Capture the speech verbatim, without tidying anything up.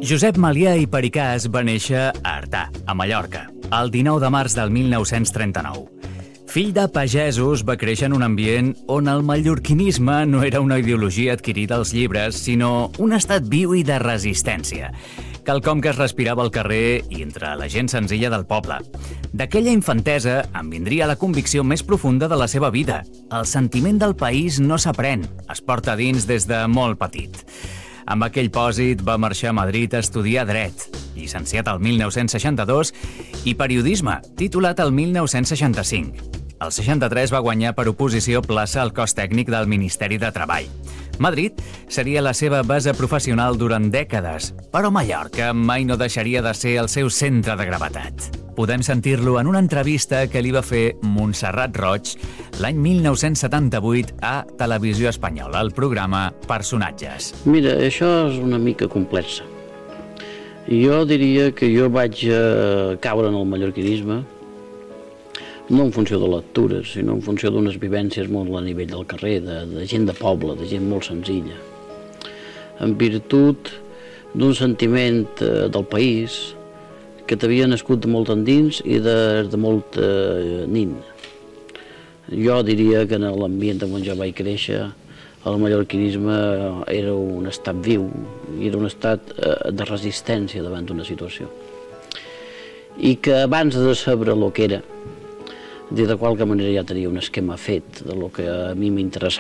Josep Malià i Pericàs va néixer a Artà, a Mallorca, el dinou de març del mil nou-cents trenta-nou. Fill de pagesos, va créixer en un ambient on el mallorquinisme no era una ideologia adquirida als llibres, sinó un estat viu i de resistència, quelcom que es respirava al carrer i entre la gent senzilla del poble. D'aquella infantesa en vindria la convicció més profunda de la seva vida. El sentiment del país no s'aprèn, es porta dins des de molt petit. Amb aquell pòsit va marxar a Madrid a estudiar dret, llicenciat el mil nou-cents seixanta-dos, i periodisme, titulat el mil nou-cents seixanta-cinc. El seixanta-tres va guanyar per oposició plaça al cos tècnic del Ministeri de Treball. Madrid seria la seva base professional durant dècades, però Mallorca mai no deixaria de ser el seu centre de gravetat. Podem sentir-lo en una entrevista que li va fer Montserrat Roig l'any mil nou-cents setanta-vuit a Televisió Espanyola, al programa Personatges. Mira, això és una mica complexa. Jo diria que jo vaig eh, caure en el mallorquinisme no en funció de lectures, sinó en funció d'unes vivències molt a nivell del carrer, de, de gent de poble, de gent molt senzilla. En virtut d'un sentiment eh, del país que t'havia nascut de molt endins i de, de molt eh, nin. Jo diria que en l'ambient on jo vaig créixer, el mallorquinisme era un estat viu, i era un estat eh, de resistència davant d'una situació. I que abans de saber el que era, de qualque manera ja tenia un esquema fet de lo que a mi m'interessava